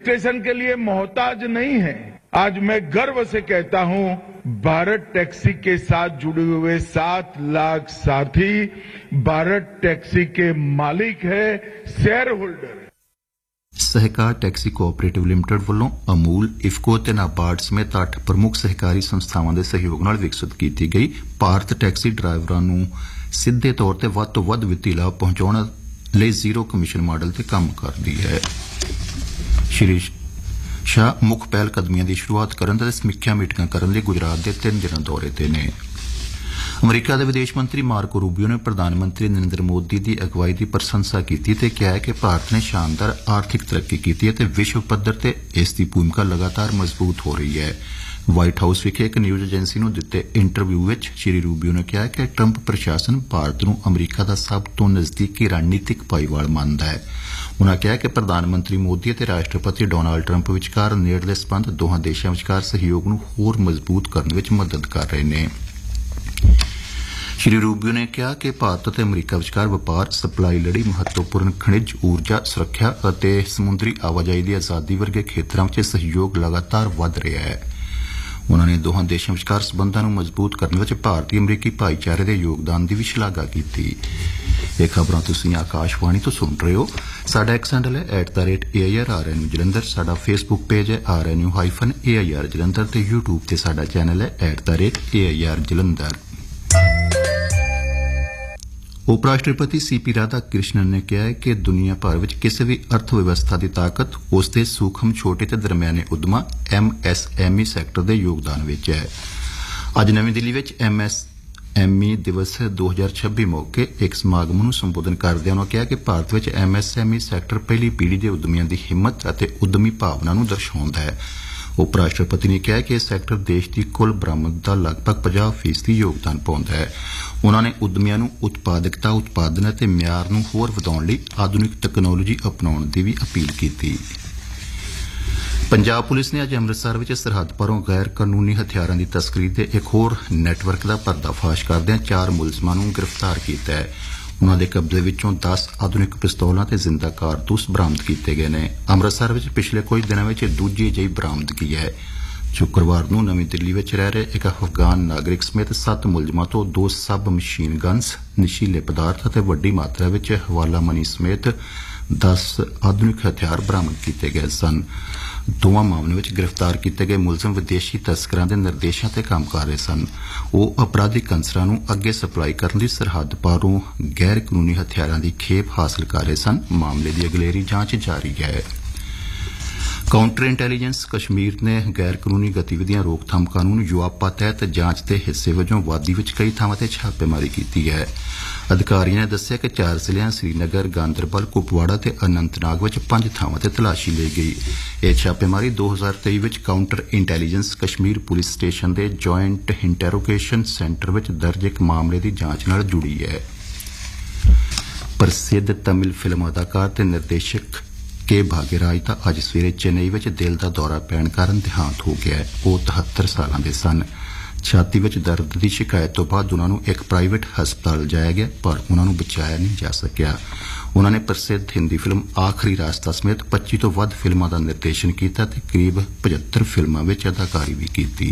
Registration के लिए मोहताज नहीं है। आज मैं गर्व से कहता हूं, भारत टैक्सी के साथ जुड़े हुए 7 लाख साथी भारत टैक्सी के मालिक है, शेयर होल्डर है। सहकार टैक्सी कोऑपरेटिव लिमिटेड ਵੱਲੋਂ ਅਮੂਲ, ਇਫਕੋ ਤੇ ਨਾਬਾਰਡ ਸਮੇਤ 8 ਪ੍ਰਮੁੱਖ ਸਹਿਕਾਰੀ ਸੰਸਥਾਵਾਂ ਦੇ ਸਹਿਯੋਗ ਨਾਲ ਵਿਕਸਿਤ ਕੀਤੀ ਗਈ ਭਾਰਤ ਟੈਕਸੀ ਡਰਾਈਵਰਾਂ ਨੂੰ ਸਿੱਧੇ ਤੌਰ ਤੇ ਵੱਧ ਤੋਂ ਵੱਧ ਵਿੱਤੀ ਲਾਭ ਪਹੁੰਚਾਉਣ ਲਈ ਜ਼ੀਰੋ ਕਮਿਸ਼ਨ ਮਾਡਲ ਤੇ ਕੰਮ ਕਰਦੀ ਹੈ। ਸ਼੍ਰੀ ਸ਼ਾਹ ਮੁੱਖ ਪਹਿਲ ਕਦਮੀਆਂ ਦੀ ਸ਼ੁਰੂਆਤ ਕਰਨ ਤੇ ਸਮੀਖਿਆ ਮੀਟਿੰਗਾਂ ਕਰਨ ਲਈ ਗੁਜਰਾਤ ਦੇ 3 ਦਿਨਾਂ ਦੌਰੇ ਤੇ ਨੇ। ਅਮਰੀਕਾ ਦੇ ਵਿਦੇਸ਼ ਮੰਤਰੀ ਮਾਰਕੋ ਰੂਬੀਓ ਨੇ ਪ੍ਰਧਾਨ ਮੰਤਰੀ ਨਰਿੰਦਰ ਮੋਦੀ ਦੀ ਅਗਵਾਈ ਦੀ ਪ੍ਰਸ਼ੰਸਾ ਕੀਤੀ ਤੇ ਕਿਹਾ ਹੈ ਕਿ ਭਾਰਤ ਨੇ ਸ਼ਾਨਦਾਰ ਆਰਥਿਕ ਤਰੱਕੀ ਕੀਤੀ ਹੈ ਤੇ ਵਿਸ਼ਵ ਪੱਧਰ ਤੇ ਇਸ ਦੀ ਭੂਮਿਕਾ ਲਗਾਤਾਰ ਮਜ਼ਬੂਤ ਹੋ ਰਹੀ ਹੈ। ਵਾਈਟ ਹਾਊਸ ਵਿਖੇ ਇੱਕ ਨਿਊਜ਼ ਏਜੰਸੀ ਨੂੰ ਦਿੱਤੇ ਇੰਟਰਵਿਊ ਵਿੱਚ ਸ਼੍ਰੀ ਰੂਬੀਓ ਨੇ ਕਿਹਾ ਕਿ ਟਰੰਪ ਪ੍ਰਸ਼ਾਸਨ ਭਾਰਤ ਨੂੰ ਅਮਰੀਕਾ ਦਾ ਸਭ ਤੋਂ ਨਜ਼ਦੀਕੀ ਰਣਨੀਤਿਕ ਭਾਈਵਾਲ ਮੰਨਦਾ ਹੈ। ਉਨ੍ਹਾਂ ਕਿਹਾ ਕਿ ਪ੍ਰਧਾਨ ਮੰਤਰੀ ਮੋਦੀ ਅਤੇ ਰਾਸ਼ਟਰਪਤੀ ਡੋਨਾਲਡ ਟਰੰਪ ਵਿਚਕਾਰ ਨੇੜਲੇ ਸਬੰਧ ਦੋਹਾਂ ਦੇਸ਼ਾਂ ਵਿਚਕਾਰ ਸਹਿਯੋਗ ਨੂੰ ਹੋਰ ਮਜ਼ਬੂਤ ਕਰਨ ਵਿੱਚ ਮਦਦ ਕਰ ਰਹੇ ਨੇ। ਸ਼੍ਰੀ ਰੂਬੀਓ ਨੇ ਕਿਹਾ ਕਿ ਭਾਰਤ ਅਤੇ ਅਮਰੀਕਾ ਵਿਚਕਾਰ ਵਪਾਰ, ਸਪਲਾਈ ਲੜੀ, ਮਹੱਤਵਪੂਰਨ ਖਣਿਜ ਊਰਜਾ, ਸੁਰੱਖਿਆ ਅਤੇ ਸਮੁੰਦਰੀ ਆਵਾਜਾਈ ਦੀ ਆਜ਼ਾਦੀ ਵਰਗੇ ਖੇਤਰਾਂ ਵਿੱਚ ਸਹਿਯੋਗ ਲਗਾਤਾਰ ਵਧ ਰਿਹਾ ਹੈ। ਉਨ੍ਹਾਂ ਨੇ ਦੋਹਾਂ ਦੇਸ਼ਾਂ ਵਿਚਕਾਰ ਸਬੰਧਾਂ ਨੂੰ ਮਜ਼ਬੂਤ ਕਰਨ ਵਿੱਚ ਭਾਰਤੀ ਅਮਰੀਕੀ ਭਾਈਚਾਰੇ ਦੇ ਯੋਗਦਾਨ ਦੀ ਵੀ ਸ਼ਲਾਘਾ ਕੀਤੀ। ਇਹ ਖਬਰਾਂ ਤੁਸੀਂ ਆਕਾਸ਼ਵਾਣੀ ਤੋਂ ਸੁਣ ਰਹੇ ਹੋ। ਸਾਡਾ ਐਕਸ ਹੈਂਡਲ ਹੈ @AIRRNU ਜਲੰਧਰ, ਸਾਡਾ ਫੇਸਬੁੱਕ ਪੇਜ ਹੈ RNU-AIR ਜਲੰਧਰ ਤੇ YouTube ਤੇ ਸਾਡਾ ਚੈਨਲ ਹੈ @AIR ਜਲੰਧਰ। ਉਪ ਰਾਸ਼ਟਰਪਤੀ CP ਰਾਧਾ ਕ੍ਰਿਸ਼ਨਨ ਨੇ ਕਿਹਾ ਹੈ ਕਿ ਦੁਨੀਆ ਭਰ ਵਿੱਚ ਕਿਸੇ ਵੀ ਅਰਥ ਵਿਵਸਥਾ ਦੀ ਤਾਕਤ ਉਸ ਦੇ ਸੂਖਮ, ਛੋਟੇ ਤੇ ਦਰਮਿਆਨੇ ਉਦਮਾਂ MSME ਸੈਕਟਰ ਦੇ ਯੋਗਦਾਨ ਵਿੱਚ ਹੈ। ਅੱਜ ਨਵੀਂ ਦਿੱਲੀ ਵਿੱਚ MSME ਦਿਵਸ 2026 ਮੌਕੇ ਇੱਕ ਸਮਾਗਮ ਨੂੰ ਸੰਬੋਧਨ ਕਰਦਿਆਂ ਉਨ੍ਹਾਂ ਕਿਹਾ ਕਿ ਭਾਰਤ ਵਿੱਚ MSME ਸੈਕਟਰ ਪਹਿਲੀ ਪੀੜ੍ਹੀ ਦੇ ਉਦਮੀਆਂ ਦੀ ਹਿੰਮਤ ਅਤੇ ਉਦਮੀ ਭਾਵਨਾ ਨੂੰ ਦਰਸਾਉਂਦਾ ਹੈ। ਉਪ ਰਾਸ਼ਟਰਪਤੀ ਨੇ ਕਿਹਾ ਕਿ ਇਹ ਸੈਕਟਰ ਦੇਸ਼ ਦੀ ਕੁੱਲ ਬਰਾਮਦ ਦਾ ਲਗਭਗ 50% ਯੋਗਦਾਨ ਪਾਉਂਦਾ ਹੈ। ਉਨ੍ਹਾਂ ਨੇ ਉਦਮੀਆਂ ਨੂੰ ਉਤਪਾਦਕਤਾ, ਉਤਪਾਦਨ ਅਤੇ ਮਿਆਰ ਨੂੰ ਹੋਰ ਵਧਾਉਣ ਲਈ ਆਧੁਨਿਕ ਤਕਨਾਲੋਜੀ ਅਪਣਾਉਣ ਦੀ ਵੀ ਅਪੀਲ ਕੀਤੀ। ਪੰਜਾਬ ਪੁਲਿਸ ਨੇ ਅੱਜ ਅੰਮ੍ਰਿਤਸਰ ਵਿੱਚ ਸਰਹੱਦ ਪਾਰੋਂ ਗੈਰ ਕਾਨੂੰਨੀ ਹਥਿਆਰਾਂ ਦੀ ਤਸਕਰੀ ਦੇ ਇੱਕ ਹੋਰ ਨੈਟਵਰਕ ਦਾ ਪਰਦਾਫਾਸ਼ ਕਰਦਿਆਂ 4 ਮੁਲਜ਼ਮਾਂ ਨੂੰ ਗ੍ਰਿਫਤਾਰ ਕੀਤਾ ਹੈ। ਉਨ੍ਹਾਂ ਦੇ ਕਬਜ਼ੇ ਵਿੱਚੋਂ 10 ਆਧੁਨਿਕ ਪਿਸਤੌਲਾਂ ਤੇ ਜ਼ਿੰਦਾ ਕਾਰਤੂਸ ਬਰਾਮਦ ਕੀਤੇ ਗਏ ਨੇ। ਅੰਮ੍ਰਿਤਸਰ ਵਿੱਚ ਪਿਛਲੇ ਕੁਝ ਦਿਨਾਂ ਵਿੱਚ ਦੂਜੀ ਅਜਿਹੀ ਬਰਾਮਦਗੀ ਹੈ। ਸ਼ੁੱਕਰਵਾਰ ਨੂੰ ਨਵੀਂ ਦਿੱਲੀ ਵਿੱਚ ਰਹਿ ਰਹੇ ਇੱਕ ਅਫਗਾਨ ਨਾਗਰਿਕ ਸਮੇਤ 7 ਮੁਲਜ਼ਮਾਂ ਤੋਂ 2 ਸਬ ਮਸ਼ੀਨ ਗਨਸ, ਨਸ਼ੀਲੇ ਪਦਾਰਥ ਅਤੇ ਵੱਡੀ ਮਾਤਰਾ ਵਿੱਚ ਹਵਾਲਾ ਮਨੀ ਸਮੇਤ 10 ਆਧੁਨਿਕ ਹਥਿਆਰ ਬਰਾਮਦ ਕੀਤੇ ਗਏ ਸਨ। ਦੋਵਾਂ ਮਾਮਲਿਆਂ ਵਿੱਚ ਗ੍ਰਿਫਤਾਰ ਕੀਤੇ ਗਏ ਮੁਲਜ਼ਮ ਵਿਦੇਸ਼ੀ ਤਸਕਰਾਂ ਦੇ ਨਿਰਦੇਸ਼ਾਂ ਤੇ ਕੰਮ ਕਰ ਰਹੇ ਸਨ। ਉਹ ਅਪਰਾਧਿਕ ਅੰਸਰਾਂ ਨੂੰ ਅੱਗੇ ਸਪਲਾਈ ਕਰਨ ਲਈ ਸਰਹੱਦ ਪਾਰੋਂ ਗੈਰ ਕਾਨੂੰਨੀ ਹਥਿਆਰਾਂ ਦੀ ਖੇਪ ਹਾਸਲ ਕਰ ਰਹੇ ਸਨ। ਮਾਮਲੇ ਦੀ ਅਗਲੇਰੀ ਜਾਂਚ ਜਾਰੀ ਹੈ। ਕਾਊਂਟਰ ਇੰਟੈਲੀਜੈਂਸ ਕਸ਼ਮੀਰ ਨੇ ਗੈਰ ਕਾਨੂੰਨੀ ਗਤੀਵਿਧੀਆਂ ਰੋਕਥਾਮ ਕਾਨੂੰਨ ਯੂਆਪਾ ਤਹਿਤ ਜਾਂਚ ਦੇ ਹਿੱਸੇ ਵਜੋਂ ਵਾਦੀ ਵਿੱਚ ਕਈ ਥਾਵਾਂ ਤੇ ਛਾਪੇਮਾਰੀ ਕੀਤੀ ਹੈ। ਅਧਿਕਾਰੀਆਂ ਨੇ ਦੱਸਿਆ ਕਿ 4 ਜ਼ਿਲ੍ਹਿਆਂ ਸ੍ਰੀਨਗਰ, ਗਾਂਦਰਬਲ, ਕੁਪਵਾੜਾ ਤੇ ਅਨੰਤਨਾਗ ਵਿੱਚ 5 ਥਾਵਾਂ ਤੇ ਤਲਾਸ਼ੀ ਲਈ ਗਈ। ਇਹ ਛਾਪੇਮਾਰੀ 2023 ਵਿੱਚ counter intelligence Kashmir police station ਦੇ ਜੁਆਇੰਟ ਇੰਟਰੋਗੇਸ਼ਨ ਸੈਂਟਰ ਵਿੱਚ ਦਰਜ ਇੱਕ ਮਾਮਲੇ ਦੀ ਜਾਂਚ ਨਾਲ ਜੁੜੀ ਹੈ। ਪ੍ਰਸਿੱਧ ਤਮਿਲ ਫਿਲਮ ਅਦਾਕਾਰ ਤੇ ਨਿਰਦੇਸ਼ਕ ਕੇ ਭਾਗਿਆਰਾਜ ਦਾ ਅੱਜ ਸਵੇਰੇ ਚੇਨਈ ਵਿੱਚ ਦਿਲ ਦਾ ਦੌਰਾ ਪੈਣ ਕਾਰਨ ਦੇਹਾਂਤ ਹੋ ਗਿਆ। ਉਹ 73 ਸਾਲਾਂ ਦੇ ਸਨ। ਛਾਤੀ ਵਿੱਚ ਦਰਦ ਦੀ ਸ਼ਿਕਾਇਤ ਤੋਂ ਬਾਅਦ ਉਨ੍ਹਾਂ ਨੂੰ ਇੱਕ ਪ੍ਰਾਈਵੇਟ ਹਸਪਤਾਲ ਲਿਜਾਇਆ ਗਿਆ, ਪਰ ਉਨ੍ਹਾਂ ਨੂੰ ਬਚਾਇਆ ਨਹੀਂ ਜਾ ਸਕਿਆ। ਉਨ੍ਹਾਂ ਨੇ ਪ੍ਰਸਿੱਧ ਹਿੰਦੀ ਫਿਲਮ ਆਖਰੀ ਰਾਸਤਾ ਸਮੇਤ 25 ਤੋਂ ਵੱਧ ਫਿਲਮਾਂ ਦਾ ਨਿਰਦੇਸ਼ਨ ਕੀਤਾ ਤੇ ਕਰੀਬ 75 ਫਿਲਮਾਂ ਵਿੱਚ ਅਦਾਕਾਰੀ ਵੀ ਕੀਤੀ।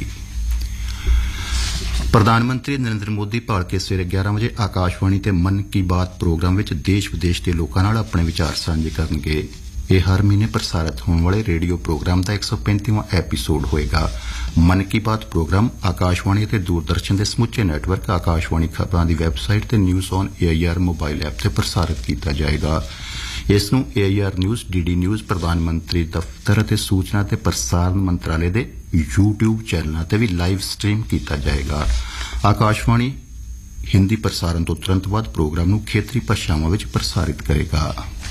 ਪ੍ਰਧਾਨ ਮੰਤਰੀ ਨਰਿੰਦਰ ਮੋਦੀ ਭਲਕੇ ਸਵੇਰੇ 11 ਵਜੇ ਆਕਾਸ਼ਵਾਣੀ ਤੇ ਮਨ ਕੀ ਬਾਤ ਪ੍ਰੋਗਰਾਮ ਵਿੱਚ ਦੇਸ਼ ਵਿਦੇਸ਼ ਦੇ ਲੋਕਾਂ ਨਾਲ ਆਪਣੇ ਵਿਚਾਰ ਸਾਂਝੇ ਕਰਨਗੇ। ਇਹ ਹਰ ਮਹੀਨੇ ਪ੍ਰਸਾਰਿਤ ਹੋਣ ਵਾਲੇ ਰੇਡੀਓ ਪ੍ਰੋਗਰਾਮ ਦਾ 135ਵਾਂ ਐਪੀਸੋਡ ਹੋਏਗਾ। ਮਨ ਕੀ ਬਾਤ ਪ੍ਰੋਗਰਾਮ ਆਕਾਸ਼ਵਾਣੀ ਅਤੇ ਦੂਰਦਰਸ਼ਨ ਦੇ ਸਮੁੱਚੇ ਨੈਟਵਰਕ, ਆਕਾਸ਼ਵਾਣੀ ਖਬਰਾਂ ਦੀ ਵੈਬਸਾਈਟ ਤੇ news on AIR mobile app ਤੇ ਪ੍ਰਸਾਰਿਤ ਕੀਤਾ ਜਾਏਗਾ। ਇਸ ਨੂੰ AIR ਨਿਊਜ਼, DD ਨਿਊਜ਼, ਪ੍ਰਧਾਨ ਮੰਤਰੀ ਦਫ਼ਤਰ ਅਤੇ ਸੂਚਨਾ ਤੇ ਪ੍ਰਸਾਰਣ ਮੰਤਰਾਲੇ ਦੇ YouTube ਚੈਨਲਾਂ ਤੇ ਵੀ ਲਾਈਵ ਸਟ੍ਰੀਮ ਕੀਤਾ ਜਾਏਗਾ। ਆਕਾਸ਼ਵਾਣੀ ਹਿੰਦੀ ਪ੍ਰਸਾਰਣ ਤੋਂ ਤੁਰੰਤ ਬਾਅਦ ਪ੍ਰੋਗਰਾਮ ਨੂੰ ਖੇਤਰੀ ਭਾਸ਼ਾਵਾਂ ਵਿੱਚ ਪ੍ਰਸਾਰਿਤ ਕਰੇਗਾ।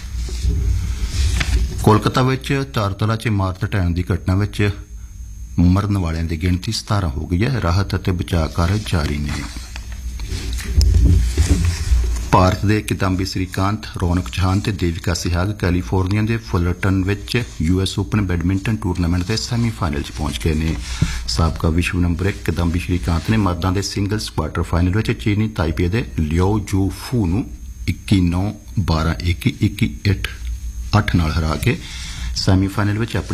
ਕੋਲਕਾਤਾ ਵਿੱਚ ਤਾਰਤਲਾ 'ਚ ਇਮਾਰਤ ਢਹਿਣ ਦੀ ਘਟਨਾ ਵਿੱਚ ਮਰਨ ਵਾਲਿਆਂ ਦੀ ਗਿਣਤੀ 17 ਹੋ ਗਈ ਹੈ। ਰਾਹਤ ਅਤੇ ਬਚਾਅ ਕਾਰਜ ਜਾਰੀ ਨੇ। ਭਾਰਤ ਦੇ ਕਿਦਾਂਬੀ ਸ੍ਰੀਕਾਂਤ, ਰੌਨਕ ਚੌਹਾਨ ਤੇ ਦੇਵਿਕਾ ਸਿਹਾਗ ਕੈਲੀਫੋਰਨੀਆ ਦੇ ਫੁਲਰਟਨ ਵਿੱਚ US ਓਪਨ ਬੈਡਮਿੰਟਨ ਟੂਰਨਾਮੈਂਟ ਦੇ ਸੈਮੀਫਾਈਨਲ 'ਚ ਪਹੁੰਚ ਗਏ ਨੇ। ਸਾਬਕਾ ਵਿਸ਼ਵ ਨੰਬਰ 1 ਕਿਦਾਂਬੀ ਸ੍ਰੀਕਾਂਤ ਨੇ ਮਰਦਾਂ ਦੇ ਸਿੰਗਲਜ਼ ਕੁਆਰਟਰ ਫਾਈਨਲ ਵਿੱਚ ਚੀਨੀ ਤਾਈਪੇ ਦੇ ਲਿਓ ਜੂ ਫੂ ਨੂੰ 21-9, 12-1, 21-8 ਨਾਲ ਹਰਾ ਕੇ ਸੈਮੀਫਾਈਨਲ ਵਿੱਚ